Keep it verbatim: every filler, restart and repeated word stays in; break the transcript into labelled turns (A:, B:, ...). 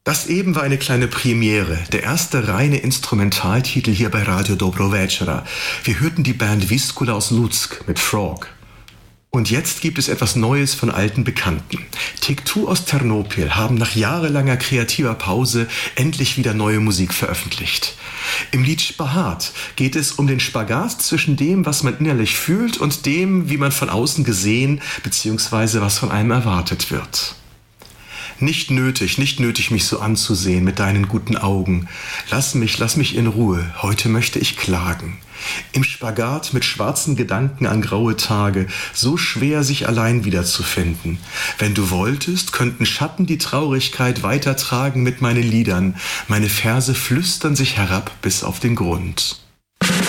A: Das eben war eine kleine Premiere, der erste reine Instrumentaltitel hier bei Radio Dobro Večera. Wir hörten die Band Viskula aus Lutsk mit Frog. Und jetzt gibt es etwas Neues von alten Bekannten. Take Two aus Ternopil haben nach jahrelanger kreativer Pause endlich wieder neue Musik veröffentlicht. Im Lied Spagat geht es um den Spagat zwischen dem, was man innerlich fühlt, und dem, wie man von außen gesehen bzw. was von einem erwartet wird. Nicht nötig, nicht nötig, mich so anzusehen mit deinen guten Augen. Lass mich, lass mich in Ruhe, heute möchte ich klagen. Im Spagat mit schwarzen Gedanken an graue Tage, so schwer sich allein wiederzufinden. Wenn du wolltest, könnten Schatten die Traurigkeit weitertragen mit meinen Liedern. Meine Verse flüstern sich herab bis auf den Grund.